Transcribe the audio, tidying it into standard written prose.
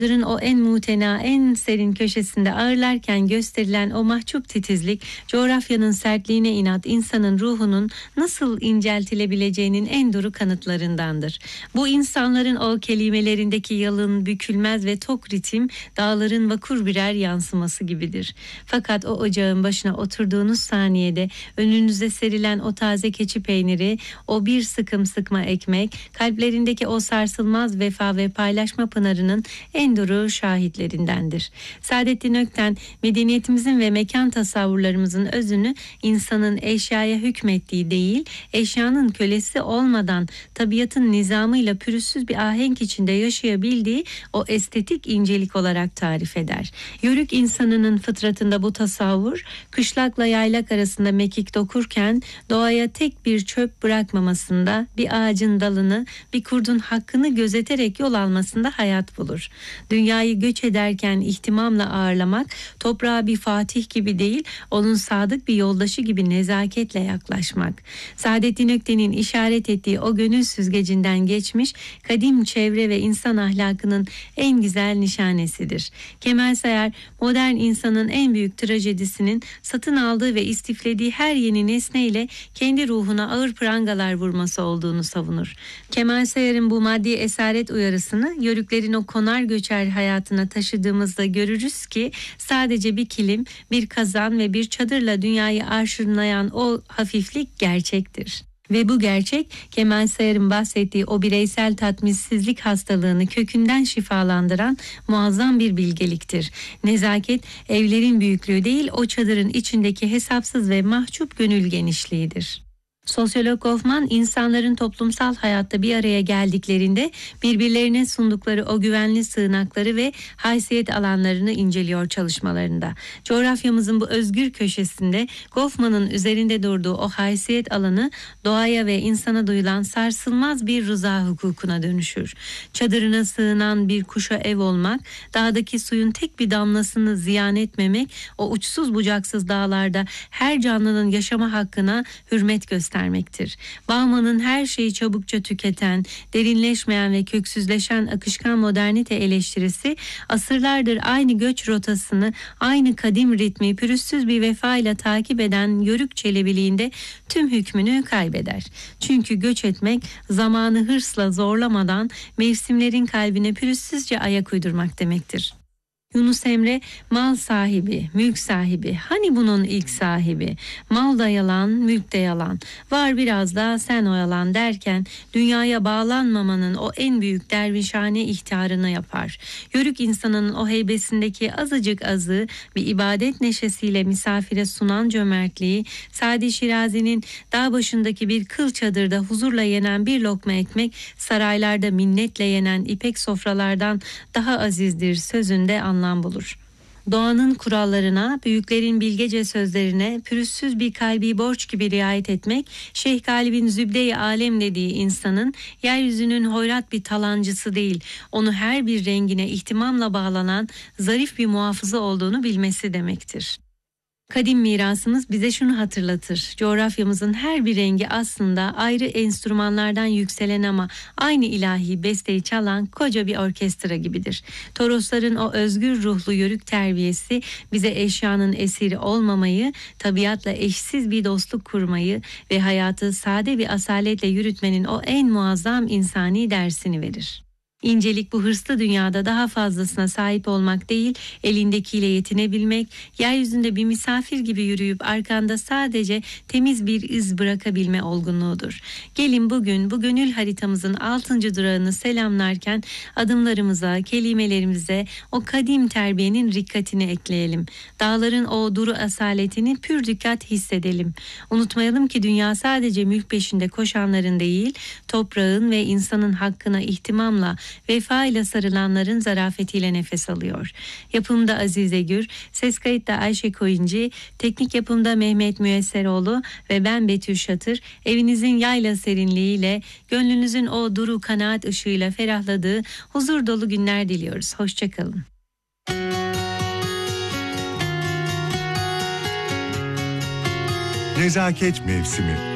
O en mutena, en serin köşesinde ağırlarken gösterilen o mahcup titizlik, coğrafyanın sertliğine inat insanın ruhunun nasıl inceltilebileceğinin en duru kanıtlarındandır. Bu insanların o kelimelerindeki yalın, bükülmez ve tok ritim, dağların vakur birer yansıması gibidir. Fakat o ocağın başına oturduğunuz saniyede önünüze serilen o taze keçi peyniri, o bir sıkım sıkma ekmek, kalplerindeki o sarsılmaz vefa ve paylaşma pınarının en duru şahitlerindendir. Saadettin Ökten, medeniyetimizin ve mekan tasavvurlarımızın özünü insanın eşyaya hükmettiği değil, eşyanın kölesi olmadan tabiatın nizamıyla pürüzsüz bir ahenk içinde yaşayabildiği o estetik incelik olarak tarif eder. Yörük insanının fıtratında bu tasavvur, kışlakla yaylak arasında mekik dokurken doğaya tek bir çöp bırakmamasında, bir ağacın dalını, bir kurdun hakkını gözeterek yol almasında hayat bulur. Dünyayı göç ederken ihtimamla ağırlamak, toprağa bir fatih gibi değil, onun sadık bir yoldaşı gibi nezaketle yaklaşmak. Saadettin Ökten'in işaret ettiği o gönül süzgecinden geçmiş, kadim çevre ve insan ahlakının en güzel nişanesidir. Kemal Sayar, modern insanın en büyük trajedisinin satın aldığı ve istiflediği her yeni nesneyle kendi ruhuna ağır prangalar vurması olduğunu savunur. Kemal Sayar'ın bu maddi esaret uyarısını yörüklerin o konar göçer hayatına taşıdığımızda görürüz ki sadece bir kilim, bir kazan ve bir çadırla dünyayı arşınlayan o hafiflik gerçektir. Ve bu gerçek Kemal Sayar'ın bahsettiği o bireysel tatminsizlik hastalığını kökünden şifalandıran muazzam bir bilgeliktir. Nezaket evlerin büyüklüğü değil, o çadırın içindeki hesapsız ve mahcup gönül genişliğidir. Sosyolog Goffman, insanların toplumsal hayatta bir araya geldiklerinde birbirlerine sundukları o güvenli sığınakları ve haysiyet alanlarını inceliyor çalışmalarında. Coğrafyamızın bu özgür köşesinde Goffman'ın üzerinde durduğu o haysiyet alanı doğaya ve insana duyulan sarsılmaz bir rıza hukukuna dönüşür. Çadırına sığınan bir kuşa ev olmak, dağdaki suyun tek bir damlasını ziyan etmemek, o uçsuz bucaksız dağlarda her canlının yaşama hakkına hürmet göstermektir. Bauman'ın her şeyi çabukça tüketen, derinleşmeyen ve köksüzleşen akışkan modernite eleştirisi, asırlardır aynı göç rotasını, aynı kadim ritmi pürüzsüz bir vefayla takip eden yörük çelebiliğinde tüm hükmünü kaybeder. Çünkü göç etmek, zamanı hırsla zorlamadan mevsimlerin kalbine pürüzsüzce ayak uydurmak demektir. Yunus Emre, mal sahibi, mülk sahibi, hani bunun ilk sahibi, mal da yalan, mülk de yalan, var biraz da sen oyalan derken dünyaya bağlanmamanın o en büyük dervişhane ihtarını yapar. Yörük insanının o heybesindeki azıcık azı bir ibadet neşesiyle misafire sunan cömertliği, Sadi Şirazi'nin dağ başındaki bir kıl çadırda huzurla yenen bir lokma ekmek, saraylarda minnetle yenen ipek sofralardan daha azizdir sözünde anlam bulur. Doğanın kurallarına, büyüklerin bilgece sözlerine pürüzsüz bir kalbi borç gibi riayet etmek, Şeyh Galip'in Zübde-i Alem dediği insanın yeryüzünün hoyrat bir talancısı değil, onu her bir rengine ihtimamla bağlanan zarif bir muhafızı olduğunu bilmesi demektir. Kadim mirasımız bize şunu hatırlatır. Coğrafyamızın her bir rengi aslında ayrı enstrümanlardan yükselen ama aynı ilahi besteyi çalan koca bir orkestra gibidir. Torosların o özgür ruhlu yörük terbiyesi bize eşyanın esiri olmamayı, tabiatla eşsiz bir dostluk kurmayı ve hayatı sade bir asaletle yürütmenin o en muazzam insani dersini verir. İncelik bu hırslı dünyada daha fazlasına sahip olmak değil, elindekiyle yetinebilmek, yeryüzünde bir misafir gibi yürüyüp arkanda sadece temiz bir iz bırakabilme olgunluğudur. Gelin bugün bu gönül haritamızın 6. durağını selamlarken adımlarımıza, kelimelerimize o kadim terbiyenin rikkatini ekleyelim. Dağların o duru asaletini pür dikkat hissedelim. Unutmayalım ki dünya sadece mülk peşinde koşanların değil, toprağın ve insanın hakkına ihtimamla, vefa ile sarılanların zarafetiyle nefes alıyor. Yapımda Azize Gür, ses kayıtta Ayşe Koyuncu, teknik yapımda Mehmet Müesseroğlu ve ben Betül Şatır, evinizin yayla serinliğiyle, gönlünüzün o duru kanaat ışığıyla ferahladığı huzur dolu günler diliyoruz. Hoşçakalın. Nezaket mevsimi.